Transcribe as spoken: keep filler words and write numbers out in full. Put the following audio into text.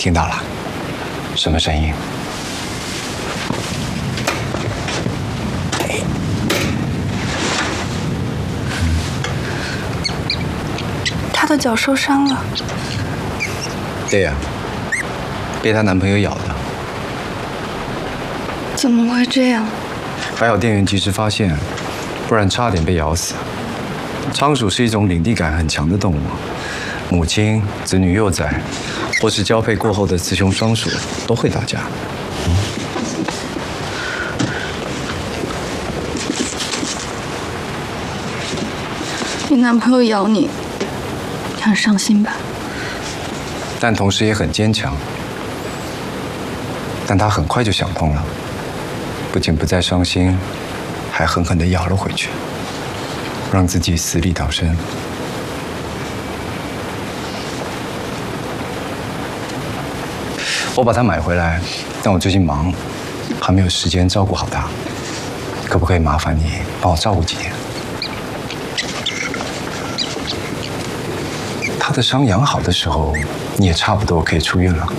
听到了，什么声音？ 她的脚受伤了。 对呀，被她男朋友咬的。 怎么会这样？ 还好店员及时发现，不然差点被咬死。仓鼠是一种领地感很强的动物，母亲、子女幼崽，或是交配过后的雌雄双鼠都会打架。嗯、 你男朋友咬你，你很伤心吧？ 但同时也很坚强。但他很快就想通了，不仅不再伤心，还狠狠地咬了回去，让自己死里逃生。我把它买回来，但我最近忙，还没有时间照顾好它。可不可以麻烦你帮我照顾几天？它的伤养好的时候，你也差不多可以出院了。